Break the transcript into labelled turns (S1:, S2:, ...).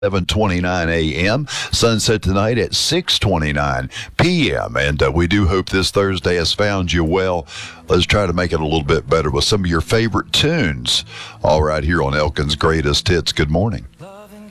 S1: 7:29 a.m. Sunset tonight at 6:29 p.m. And we do hope this Thursday has found you well. Let's try to make it a little bit better with some of your favorite tunes. All right, here on Elkin's Greatest Hits. Good morning.